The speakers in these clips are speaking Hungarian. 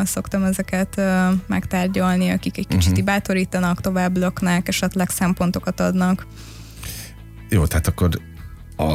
szoktam ezeket megtárgyalni, akik egy kicsit bátorítanak, tovább löknek, esetleg szempontokat adnak. Jó, tehát akkor a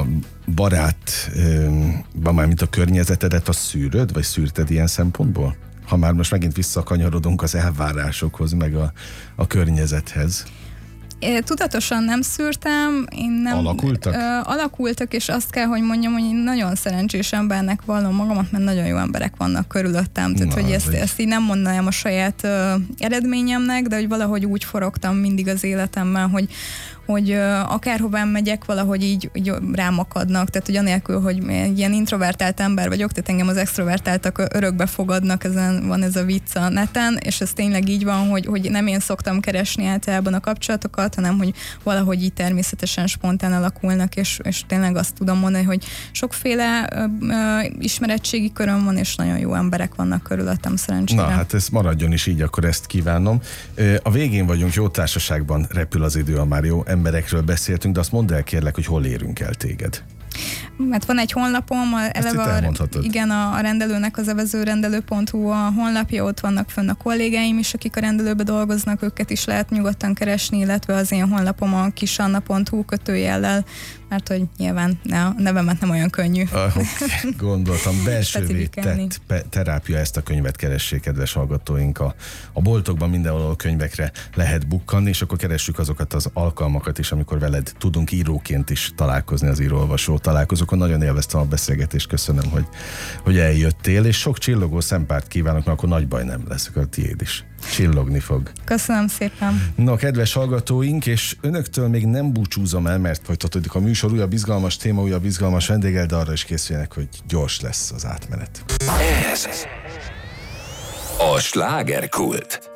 barátban, mint a környezetedet, azt szűröd, vagy szűrted ilyen szempontból? Ha már most megint visszakanyarodunk az elvárásokhoz, meg a környezethez. Tudatosan nem szűrtem. Alakultak? Alakultak, és azt kell, hogy mondjam, hogy én nagyon szerencsés embernek vallom magamat, mert nagyon jó emberek vannak körülöttem. Tehát, hogy ezt így nem mondanám a saját eredményemnek, de hogy valahogy úgy forogtam mindig az életemben, hogy akárhová megyek, valahogy így rám akadnak, tehát hogy anélkül, hogy egy ilyen introvertált ember vagyok, tehát engem az extrovertáltak örökbe fogadnak, ezen van ez a vicc a neten, és ez tényleg így van, hogy nem én szoktam keresni általában a kapcsolatokat, hanem hogy valahogy így természetesen spontán alakulnak, és tényleg azt tudom mondani, hogy sokféle ismeretségi köröm van, és nagyon jó emberek vannak körülöttem, szerencsére. Na, hát ez maradjon is így, akkor ezt kívánom. A végén vagyunk, jó társaságban repül az idő, a már jó emberekről beszéltünk, de azt mondd el kérlek, hogy hol érünk el téged. Mert van egy honlapom, igen, a rendelőnek az evezőrendelő.hu a honlapja, ott vannak fönn a kollégáim is, akik a rendelőbe dolgoznak, őket is lehet nyugodtan keresni, illetve az én honlapom a kisanna.hu kötőjellel, mert hogy nyilván a nevemet nem olyan könnyű. Gondoltam, belsővé tett terápia, ezt a könyvet keressék, kedves hallgatóink. A boltokban mindenhol könyvekre lehet bukkanni, és akkor keressük azokat az alkalmakat is, amikor veled tudunk íróként is találkozni az író-olvasó találkozókon. Nagyon élveztem a beszélgetést, köszönöm, hogy eljöttél, és sok csillogó szempárt kívánok, mert akkor nagy baj nem lesz, akkor a tiéd is csillogni fog. Köszönöm szépen. Na, kedves hallgatóink, és önöktől még nem búcsúzom el, mert folytatódik a műsor, újabb izgalmas téma, újabb izgalmas vendéggel, de arra is készüljenek, hogy gyors lesz az átmenet. Ez a Slágerkult.